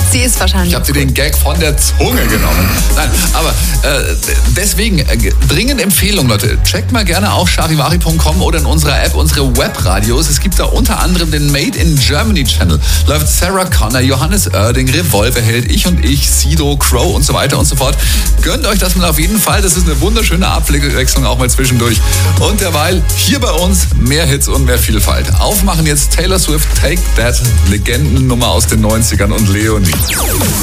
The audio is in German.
Sie ist wahrscheinlich. Ich habe dir den Gag von der Zunge genommen. Nein, aber deswegen dringend Empfehlung, Leute. Checkt mal gerne auch charivari.com oder in unserer App unsere Webradios. Es gibt da unter anderem den Made in Germany Channel. Läuft Sarah Connor, Johannes Oerding, Revolverheld, Ich und Ich, Sido, Crow und so weiter und so fort. Gönnt euch das mal auf jeden Fall. Das ist eine wunderschöne Abwechslung auch mal zwischendurch. Und derweil hier bei uns mehr Hits und mehr Vielfalt. Aufmachen jetzt Taylor Swift, Take That, Legendennummer aus den 90ern und Leonie.